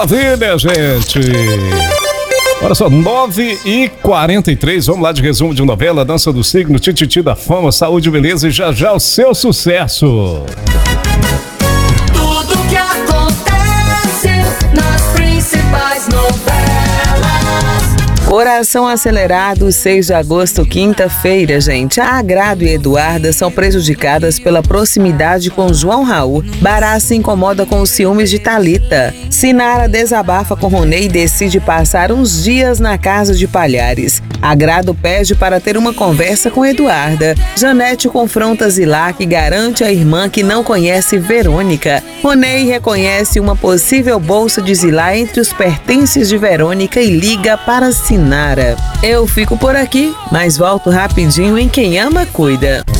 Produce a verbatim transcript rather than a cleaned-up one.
Maravilha, gente! Olha só, nove e quarenta e três, vamos lá de resumo de novela, Dança do Signo, Tititi da Fama, Saúde, Beleza e já já o seu sucesso. Tudo que acontece nas principais novelas. Coração Acelerado, seis de agosto, quinta-feira, gente. A Agrado e Eduarda são prejudicadas pela proximidade com João Raul. Bará se incomoda com os ciúmes de Thalita. Sinara desabafa com Ronei e decide passar uns dias na casa de Palhares. Agrado pede para ter uma conversa com Eduarda. Janete confronta Zilá, que garante à irmã que não conhece Verônica. Ronei reconhece uma possível bolsa de Zilá entre os pertences de Verônica e liga para Sinara. Eu fico por aqui, mas volto rapidinho em Quem Ama Cuida.